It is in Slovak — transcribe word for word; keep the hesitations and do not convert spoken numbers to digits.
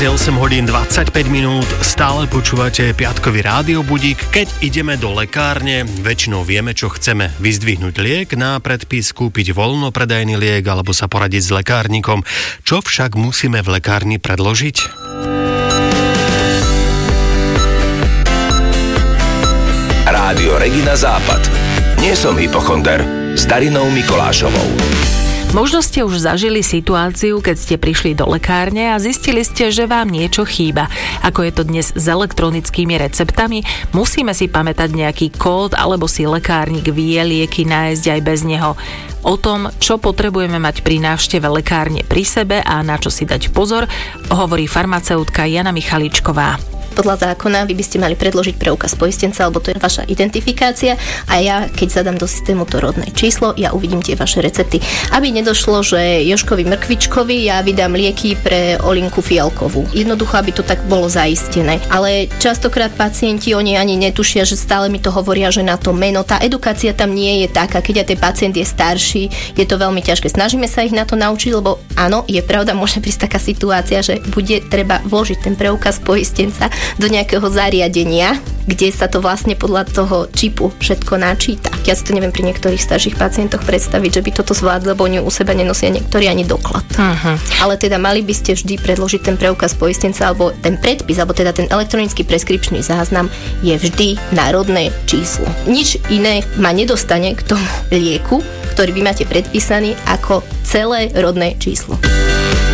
je osem hodín dvadsaťpäť minút, stále počúvate piatkový rádiobudík. Keď ideme do lekárne, väčšinou vieme, čo chceme. Vyzdvihnúť liek na predpis, kúpiť voľnopredajný liek alebo sa poradiť s lekárnikom. Čo však musíme v lekárni predložiť? Rádio Regina Západ. Nie som hypochonder. S Darinou Mikolášovou. Možno ste už zažili situáciu, keď ste prišli do lekárne a zistili ste, že vám niečo chýba. Ako je to dnes s elektronickými receptami? Musíme si pamätať nejaký kód, alebo si lekárnik vie lieky nájsť aj bez neho. O tom, čo potrebujeme mať pri návšteve lekárne pri sebe a na čo si dať pozor, hovorí farmaceutka Jana Michaličková. Podľa zákona vy by ste mali predložiť preukaz poistenca, alebo to je vaša identifikácia a ja, keď zadám do systému to rodné číslo, ja uvidím tie vaše recepty. Aby nedošlo, že Jožkovi Mrkvičkovi ja vydám lieky pre Olinku Fialkovú. Jednoducho, aby to tak bolo zaistené. Ale častokrát pacienti, oni ani netušia, že stále mi to hovoria, že na to meno. Tá edukácia tam nie je taká, keď aj ten pacient je starší, je to veľmi ťažké. Snažíme sa ich na to naučiť, lebo áno, je pravda, môže prísť taká situácia, že bude treba vložiť ten preukaz poistenca do nejakého zariadenia, kde sa to vlastne podľa toho čipu všetko načíta. Ja si to neviem pri niektorých starších pacientoch predstaviť, že by toto zvládli, lebo oni u seba nenosia niektorí ani doklad. Uh-huh. Ale teda mali by ste vždy predložiť ten preukaz poistenca, alebo ten predpis, alebo teda ten elektronický preskripčný záznam je vždy národné číslo. Nič iné ma nedostane k tomu lieku, ktorý vy máte predpísaný, ako celé rodné číslo.